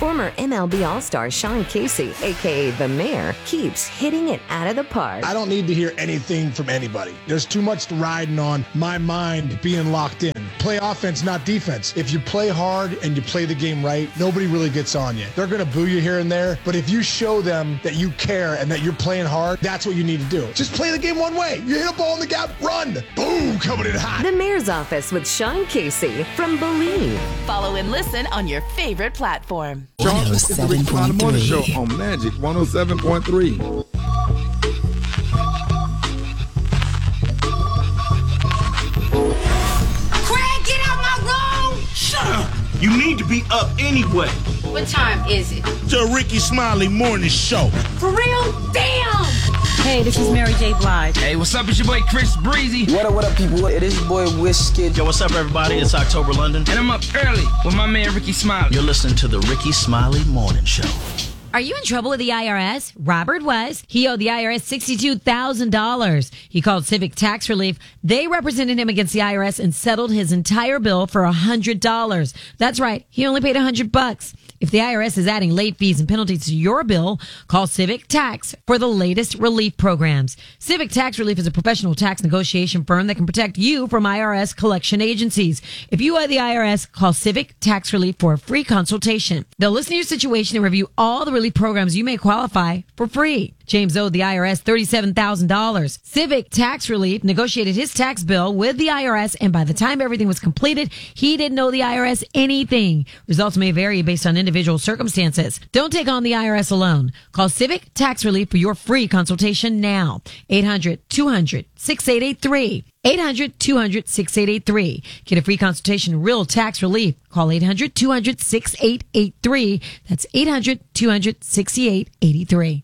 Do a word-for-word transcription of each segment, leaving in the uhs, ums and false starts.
Former M L B All-Star Sean Casey, a k a. The Mayor, keeps hitting it out of the park. I don't need to hear anything from anybody. There's too much riding on my mind being locked in. Play offense, not defense. If you play hard and you play the game right, nobody really gets on you. They're going to boo you here and there, but if you show them that you care and that you're playing hard, that's what you need to do. Just play the game one way. You hit a ball in the gap, run. Boom, coming in hot. The Mayor's Office with Sean Casey from Believe. Follow and listen on your favorite platform. one oh seven point three Show on Magic one oh seven point three. Craig, get out my room! Shut up! You need to be up anyway. What time is it? The Ricky Smiley Morning Show. For real? Damn! Hey, this is Mary J. Blige. Hey, what's up? It's your boy Chris Breezy. What up, what up, people? It is your boy Wizkid. Yo, what's up, everybody? It's October London. And I'm up early with my man Ricky Smiley. You're listening to the Ricky Smiley Morning Show. Are you in trouble with the I R S? Robert was. He owed the I R S sixty-two thousand dollars. He called Civic Tax Relief. They represented him against the I R S and settled his entire bill for one hundred dollars. That's right. He only paid one hundred bucks. If the I R S is adding late fees and penalties to your bill, call Civic Tax for the latest relief programs. Civic Tax Relief is a professional tax negotiation firm that can protect you from I R S collection agencies. If you owe the I R S, call Civic Tax Relief for a free consultation. They'll listen to your situation and review all the relief programs you may qualify for free. James owed the I R S thirty-seven thousand dollars. Civic Tax Relief negotiated his tax bill with the I R S, and by the time everything was completed, he didn't owe the I R S anything. Results may vary based on individual circumstances. Don't take on the I R S alone. Call Civic Tax Relief for your free consultation now. eight hundred two hundred sixty-eight eighty-three. eight hundred two hundred sixty-eight eighty-three. Get a free consultation, real tax relief. Call eight hundred two hundred sixty-eight eighty-three. That's eight hundred two hundred sixty-eight eighty-three.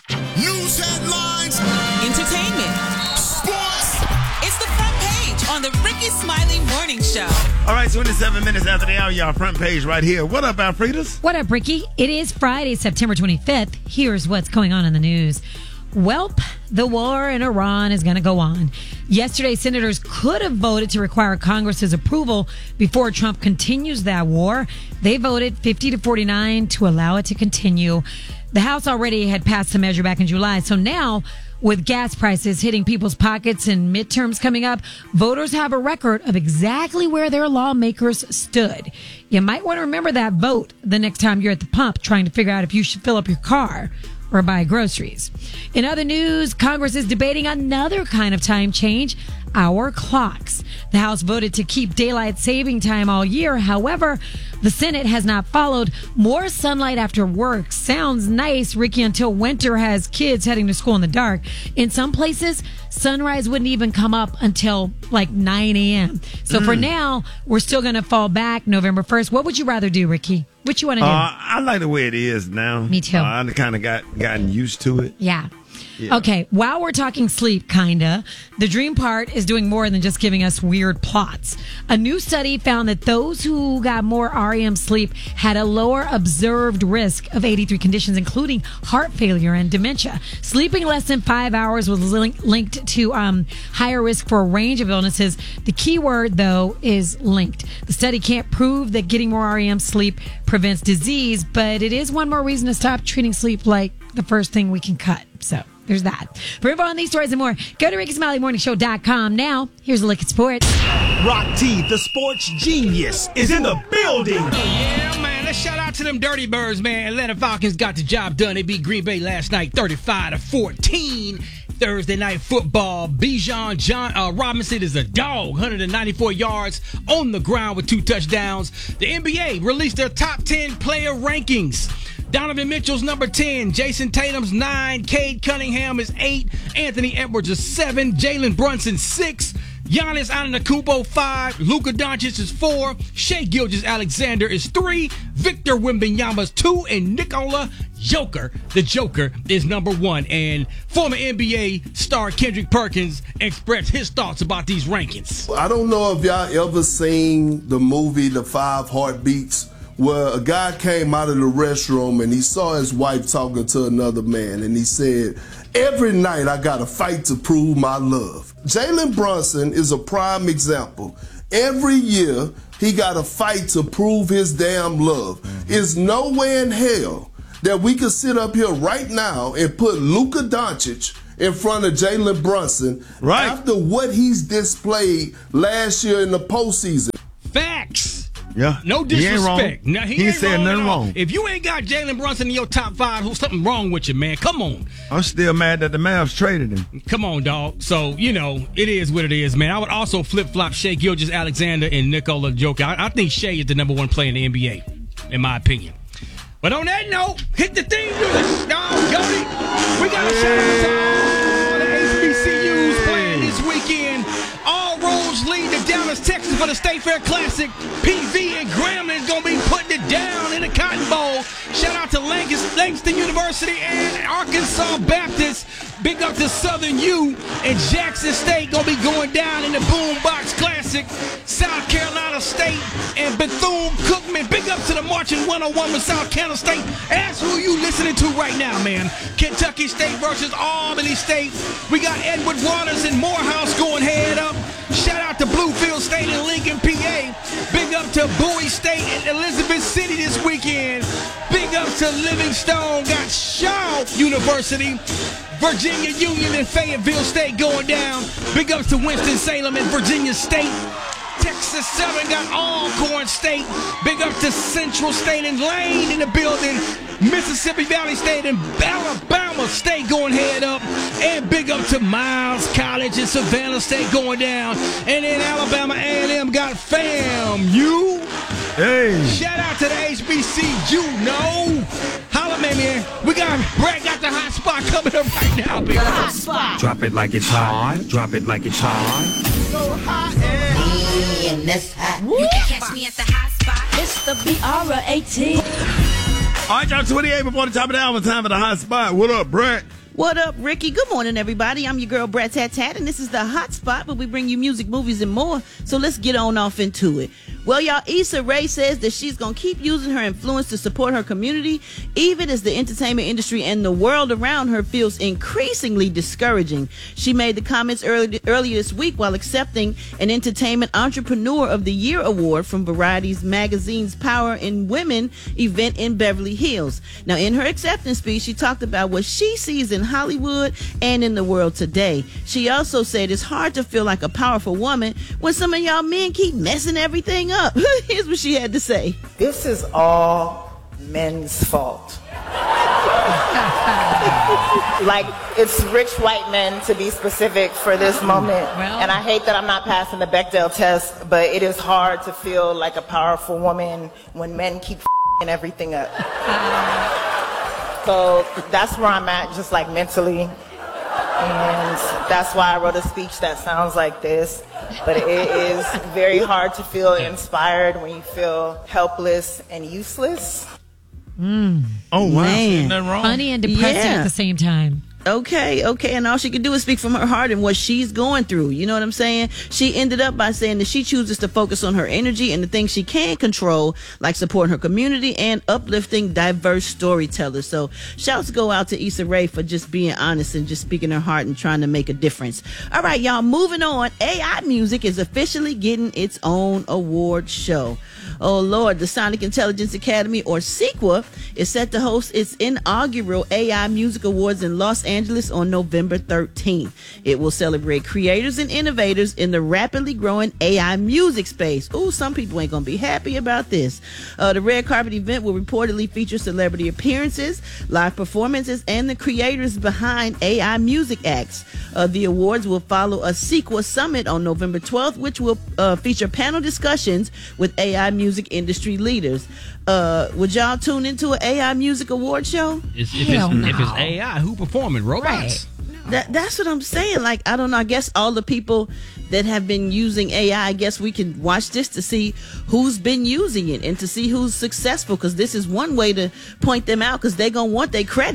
News headlines, entertainment, sports. It's the front page on the Ricky Smiley Morning Show. All right, twenty-seven minutes after the hour, y'all, front page right here. What up, Alfredas? What up, Ricky? It is Friday, September twenty-fifth. Here's what's going on in the news. Welp, the war in Iran is going to go on. Yesterday, senators could have voted to require Congress's approval before Trump continues that war. They voted fifty to forty-nine to allow it to continue. The House already had passed the measure back in July. So now, with gas prices hitting people's pockets and midterms coming up, voters have a record of exactly where their lawmakers stood. You might want to remember that vote the next time you're at the pump trying to figure out if you should fill up your car or buy groceries. In other news, Congress is debating another kind of time change, our clocks. The House voted to keep daylight saving time all year. However, the Senate has not followed. More sunlight after work sounds nice, Ricky, until winter has kids heading to school in the dark. In some places, sunrise wouldn't even come up until like nine a.m. So mm. for now, we're still going to fall back November first. What would you rather do, Ricky? What you want to do? Uh, I like the way it is now. Me too. Uh, I kind of got gotten used to it. Yeah. Yeah. Okay, while we're talking sleep, kinda, the dream part is doing more than just giving us weird plots. A new study found that those who got more R E M sleep had a lower observed risk of eighty-three conditions, including heart failure and dementia. Sleeping less than five hours was link- linked to um, higher risk for a range of illnesses. The key word, though, is linked. The study can't prove that getting more R E M sleep prevents disease, but it is one more reason to stop treating sleep like the first thing we can cut. So there's that. For info on these stories and more, go to Ricky Smiley Morning Show dot com. Now, here's a look at sports. Rock T, the sports genius, is in the building. Yeah, man. Let's shout out to them Dirty Birds, man. Atlanta Falcons got the job done. They beat Green Bay last night, thirty-five to fourteen. Thursday night football. Bijan John uh, Robinson is a dog. one hundred ninety-four yards on the ground with two touchdowns. The N B A released their top ten player rankings. Donovan Mitchell's number ten, Jason Tatum's nine, Cade Cunningham is eight, Anthony Edwards is seven, Jalen Brunson six, Giannis Antetokounmpo five, Luka Doncic is four, Shai Gilgeous-Alexander is three, Victor Wembanyama's two, and Nikola Joker, the Joker, is number one. And former N B A star Kendrick Perkins expressed his thoughts about these rankings. I don't know if y'all ever seen the movie The Five Heartbeats, where a guy came out of the restroom and he saw his wife talking to another man, and he said, "Every night I got to fight to prove my love." Jalen Brunson is a prime example. Every year, he got to fight to prove his damn love. Mm-hmm. There's no way in hell that we could sit up here right now and put Luka Doncic in front of Jalen Brunson right. after what he's displayed last year in the postseason. Facts. Yeah. No disrespect. He, no, he, he ain't said wrong nothing wrong. If you ain't got Jalen Brunson in your top five, who's something wrong with you, man? Come on. I'm still mad that the Mavs traded him. Come on, dog. So, you know, it is what it is, man. I would also flip-flop Shai Gilgeous-Alexander and Nikola Jokic. I, I think Shai is the number one player in the N B A, in my opinion. But on that note, hit the theme music. Dog, Jody. We got a shout out to all the H B C Us playing this weekend. All roads lead to Dallas, Texas for the State Fair Classic. P V and Grambling is going to be putting it down in the Cotton Bowl. Shout out to Langston, Langston University and Arkansas Baptist. Big up to Southern U and Jackson State going to be going down in the Boombox Classic. South Carolina State and Bethune-Cookman. Big up to the Marching one oh one with South Carolina State. That's who you listening to right now, man. Kentucky State versus Albany State. We got Edward Waters and Morehouse going head up. Shout out to Bluefield State and Lincoln, P A. Big up to Bowie State and Elizabeth City this weekend. Big up to Livingstone. Got Shaw University. Virginia Union and Fayetteville State going down. Big ups to Winston-Salem and Virginia State. Texas Southern got Alcorn State. Big up to Central State and Lane in the building. Mississippi Valley State and Alabama State going head up. And big up to Miles College and Savannah State going down. And then Alabama A and M got FAMU. Hey. Shout out to the H B C U. No. Holla, man, man. We got Brad got the hot spot coming up right now, baby. Hot spot. Drop it like it's hot. Drop it like it's hot. So hot and in this hot. You can catch me at the hot spot. It's the B R eighteen. All right, y'all, twenty-eight before the top of the hour. Time for the hot spot. What up, Brett? What up, Ricky? Good morning, everybody. I'm your girl, Brett Tat Tat, and this is the hot spot where we bring you music, movies, and more. So let's get on off into it. Well, y'all, Issa Rae says that she's going to keep using her influence to support her community, even as the entertainment industry and the world around her feels increasingly discouraging. She made the comments early, earlier this week while accepting an Entertainment Entrepreneur of the Year award from Variety's magazine's Power in Women event in Beverly Hills. Now, in her acceptance speech, she talked about what she sees in Hollywood and in the world today. She also said it's hard to feel like a powerful woman when some of y'all men keep messing everything up. Here's what she had to say. This is all men's fault. Like, it's rich white men, to be specific, for this moment. Well, and I hate that I'm not passing the Bechdel test, but it is hard to feel like a powerful woman when men keep f***ing everything up. So that's where I'm at, just like mentally. And that's why I wrote a speech that sounds like this. But it is very hard to feel inspired when you feel helpless and useless. Mm. Oh, wow. Man. Nothing wrong. Funny and depressing Yeah. at the same time. Okay, okay, and all she can do is speak from her heart and what she's going through. You know what I'm saying? She ended up by saying that she chooses to focus on her energy and the things she can control, like supporting her community and uplifting diverse storytellers. So shouts go out to Issa Rae for just being honest and just speaking her heart and trying to make a difference. All right, y'all, moving on. A I Music is officially getting its own award show. Oh, Lord, the Sonic Intelligence Academy, or SEQA, is set to host its inaugural A I Music Awards in Los Angeles on November thirteenth. It will celebrate creators and innovators in the rapidly growing A I music space. Ooh, some people ain't gonna be happy about this. Uh, the red carpet event will reportedly feature celebrity appearances, live performances, and the creators behind A I music acts. Uh, the awards will follow a SEQA summit on November twelfth, which will uh, feature panel discussions with A I music industry leaders. Uh, would y'all tune into an A I music award show? It's, if, it's, no. if it's A I, who performing? Robots. Right. That, that's what I'm saying. Like, I don't know. I guess all the people that have been using A I, I guess we can watch this to see who's been using it and to see who's successful, because this is one way to point them out, because they're going to want their credit.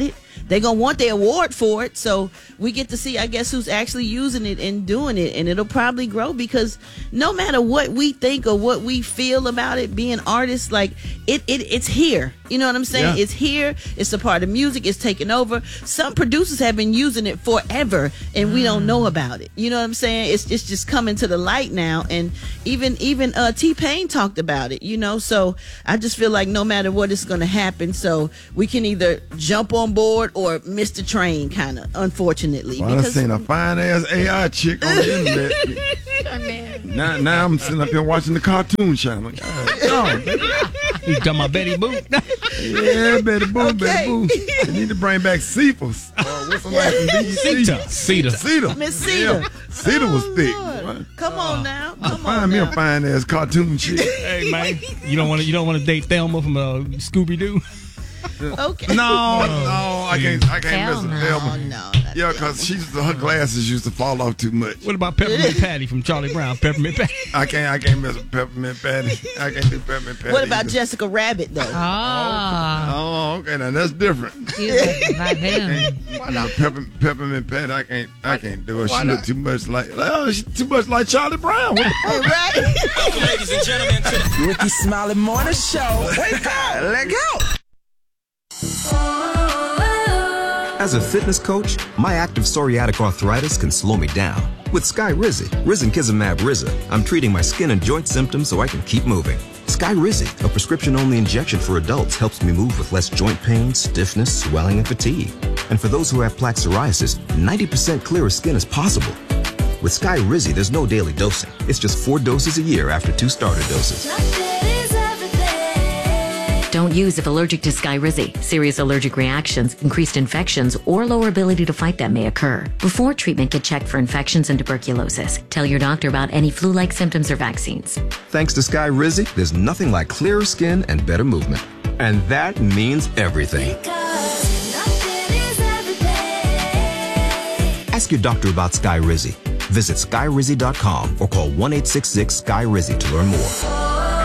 they're going to want their award for it. So we get to see, I guess, who's actually using it and doing it. And it'll probably grow because no matter what we think or what we feel about it, being artists, like it, it it's here. You know what I'm saying? Yeah. It's here. It's a part of music. It's taking over. Some producers have been using it forever and we don't know about it. You know what I'm saying? It's, it's just coming to the light now. And even, even uh, T-Pain talked about it, you know? So I just feel like no matter what is going to happen, so we can either jump on board or miss the train, kind of, unfortunately. Well, because I seen a fine-ass A I chick on the internet. now, now I'm sitting up here watching the cartoon channel. God, you talking about Betty Boop? Yeah, Betty Boop, Okay. Betty Boop. They need to bring back Cephas. Uh, what's her name from B B C? Cedar. Cedar. Cedar. Miss Cedar. Yeah. Cedar was Oh, thick. Lord. Come on now. Come Find on me now. a fine-ass cartoon chick. Hey man, you don't want to you don't want to date Thelma from uh, Scooby Doo. Okay. No, no, I can't. I can't Hell mess with no. Thelma. No. Yeah, because she's her glasses used to fall off too much. What about Peppermint Patty from Charlie Brown? Peppermint Patty. I can't. I can't mess with Peppermint Patty. I can't do Peppermint Patty. What about either. Jessica Rabbit, though? Ah. Oh, okay. Now that's different. You like by them. Why not Pepper, Peppermint Patty? I can't. I can't do it. She look too much like. Oh, she too much like Charlie Brown. What the fuck? Right? Ladies and gentlemen, to the Ricky Smiley Morning Show. Wake up. Let go. As a fitness coach, my active psoriatic arthritis can slow me down. With Skyrizi, Risankizumab Riza, I'm treating my skin and joint symptoms so I can keep moving. Skyrizi, a prescription-only injection for adults, helps me move with less joint pain, stiffness, swelling, and fatigue. And for those who have plaque psoriasis, ninety percent clearer skin is possible. With Skyrizi, there's no daily dosing. It's just four doses a year after two starter doses. Don't use if allergic to Skyrizi. Serious allergic reactions, increased infections, or lower ability to fight them may occur. Before treatment, get checked for infections and tuberculosis. Tell your doctor about any flu-like symptoms or vaccines. Thanks to Skyrizi, there's nothing like clearer skin and better movement. And that means everything. Ask your doctor about Skyrizi. Visit Skyrizi dot com or call one eight six six Sky Rizzy to learn more.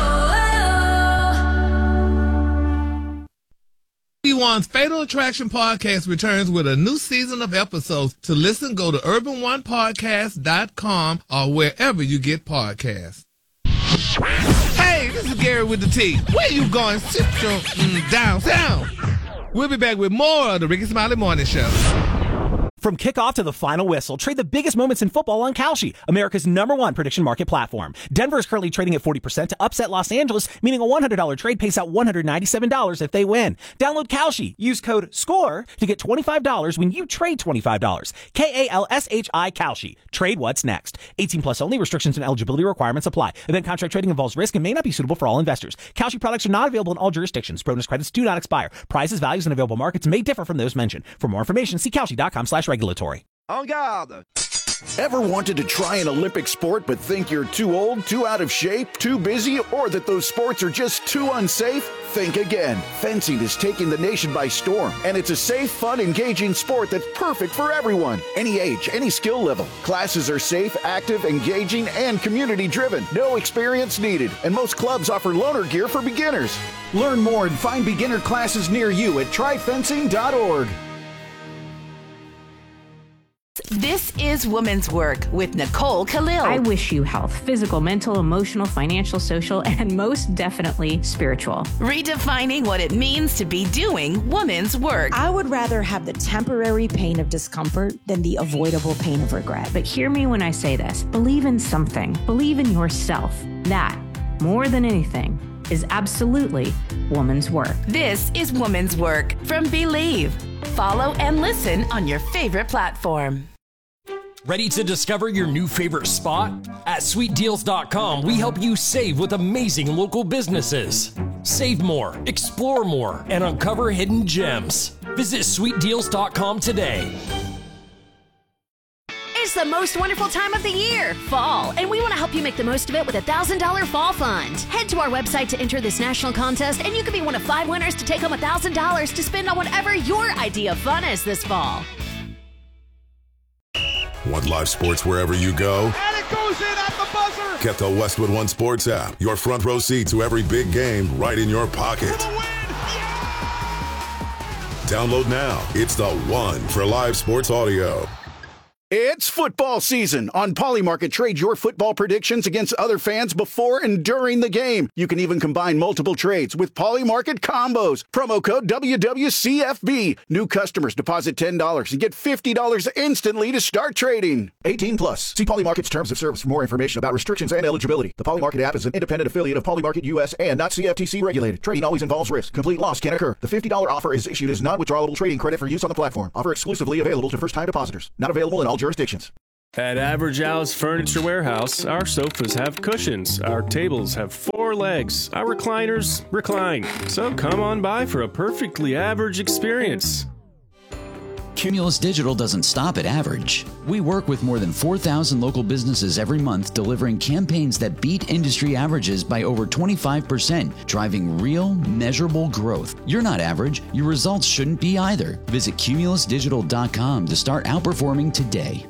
One's Fatal Attraction podcast returns with a new season of episodes. To listen, go to urban one podcast dot com or wherever you get podcasts. Hey, this is Gary with the T. Where you going? Sit your mm, downtown. We'll be back with more of the Ricky Smiley Morning Show. From kickoff to the final whistle, trade the biggest moments in football on Kalshi, America's number one prediction market platform. Denver is currently trading at forty percent to upset Los Angeles, meaning a one hundred dollars trade pays out one hundred ninety-seven dollars if they win. Download Kalshi. Use code SCORE to get twenty-five dollars when you trade twenty-five dollars. K A L S H I Kalshi. Trade what's next. eighteen plus only. Restrictions and eligibility requirements apply. Event contract trading involves risk and may not be suitable for all investors. Kalshi products are not available in all jurisdictions. Bonus credits do not expire. Prices, values, and available markets may differ from those mentioned. For more information, see Kalshi dot com slash regulatory. En garde! Ever wanted to try an Olympic sport but think you're too old, too out of shape, too busy, or that those sports are just too unsafe? Think again. Fencing is taking the nation by storm, and it's a safe, fun, engaging sport that's perfect for everyone. Any age, any skill level. Classes are safe, active, engaging, and community-driven. No experience needed, and most clubs offer loaner gear for beginners. Learn more and find beginner classes near you at try fencing dot org. This is Women's Work with Nicole Khalil. I wish you health, physical, mental, emotional, financial, social, and most definitely spiritual. Redefining what it means to be doing women's work. I would rather have the temporary pain of discomfort than the avoidable pain of regret. But hear me when I say this. Believe in something. Believe in yourself. That, more than anything, is absolutely woman's work. This is Women's Work from Believe. Follow and listen on your favorite platform. Ready to discover your new favorite spot? At sweet deals dot com, we help you save with amazing local businesses. Save more, explore more, and uncover hidden gems. Visit sweet deals dot com today. It's the most wonderful time of the year, fall, and we want to help you make the most of it with a one thousand dollars Fall Fund. Head to our website to enter this national contest, and you could be one of five winners to take home one thousand dollars to spend on whatever your idea of fun is this fall. Want live sports wherever you go? And it goes in at the buzzer! Get the Westwood One Sports app. Your front row seat to every big game right in your pocket. Download now. It's the one for live sports audio. It's football season. On Polymarket, trade your football predictions against other fans before and during the game. You can even combine multiple trades with Polymarket combos. Promo code W W C F B. New customers deposit ten dollars and get fifty dollars instantly to start trading. eighteen plus. See Polymarket's terms of service for more information about restrictions and eligibility. The Polymarket app is an independent affiliate of Polymarket U S and not C F T C regulated. Trading always involves risk. Complete loss can occur. The fifty dollars offer is issued as non-withdrawable trading credit for use on the platform. Offer exclusively available to first-time depositors. Not available in all jurisdictions. At Average Al's Furniture Warehouse, our sofas have cushions, our tables have four legs, our recliners recline. So come on by for a perfectly average experience. Cumulus Digital doesn't stop at average. We work with more than four thousand local businesses every month, delivering campaigns that beat industry averages by over twenty-five percent, driving real, measurable growth. You're not average. Your results shouldn't be either. Visit cumulus digital dot com to start outperforming today.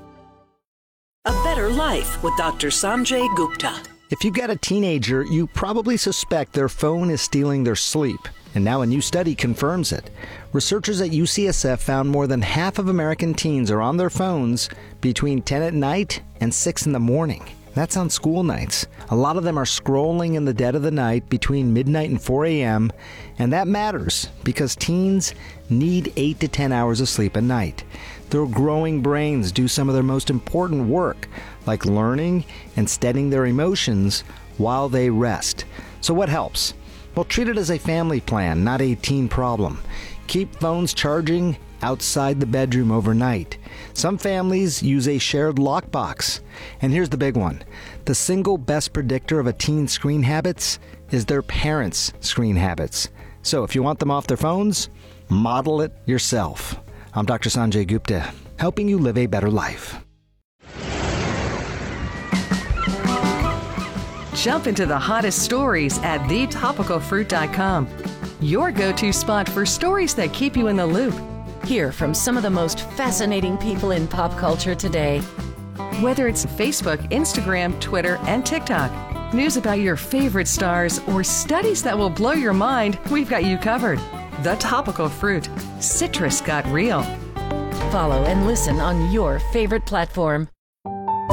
A Better Life with Doctor Sanjay Gupta. If you've got a teenager, you probably suspect their phone is stealing their sleep. And now a new study confirms it. Researchers at U C S F found more than half of American teens are on their phones between ten at night and six in the morning. That's on school nights. A lot of them are scrolling in the dead of the night between midnight and four a.m. And that matters because teens need eight to ten hours of sleep a night. Their growing brains do some of their most important work, like learning and steadying their emotions while they rest. So what helps? Well, treat it as a family plan, not a teen problem. Keep phones charging outside the bedroom overnight. Some families use a shared lockbox. And here's the big one. The single best predictor of a teen's screen habits is their parents' screen habits. So if you want them off their phones, model it yourself. I'm Doctor Sanjay Gupta, helping you live a better life. Jump into the hottest stories at the topical fruit dot com. Your go-to spot for stories that keep you in the loop. Hear from some of the most fascinating people in pop culture today. Whether it's Facebook, Instagram, Twitter, and TikTok, news about your favorite stars, or studies that will blow your mind, we've got you covered. The Topical Fruit. Citrus got real. Follow and listen on your favorite platform.